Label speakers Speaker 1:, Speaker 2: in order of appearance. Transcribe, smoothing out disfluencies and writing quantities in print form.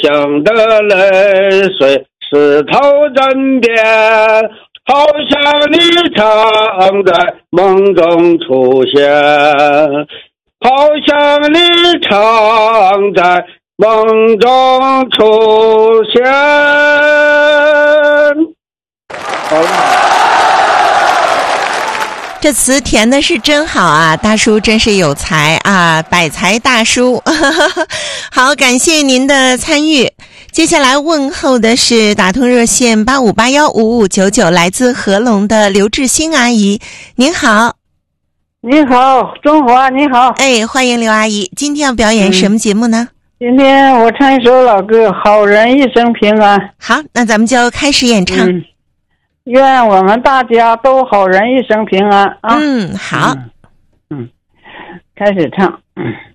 Speaker 1: 想的泪水石头枕边，好像你常在梦中出现，好像你常在梦中出现。好，
Speaker 2: 这词填的是真好啊，大叔真是有才啊，百才大叔。好，感谢您的参与。接下来问候的是打通热线85815599，来自合龙的刘志新阿姨。您好。
Speaker 3: 你好，中华你好。
Speaker 2: 哎，欢迎刘阿姨。今天要表演什么节目呢？
Speaker 3: 今天我唱一首老歌，好人一生平安。
Speaker 2: 好，那咱们就开始演唱。
Speaker 3: 愿我们大家都好人一生平安啊。
Speaker 2: 好。
Speaker 3: 开始唱。